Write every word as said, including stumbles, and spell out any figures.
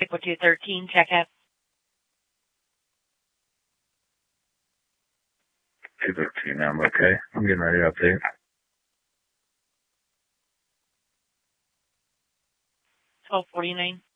Equal two thirteen, check out. two thirteen, I'm okay. I'm getting ready up there. twelve forty-nine.